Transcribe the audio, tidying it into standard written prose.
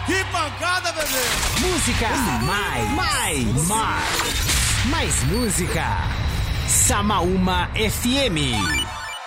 Que pancada, bebê! Música mais música. Samaúma FM.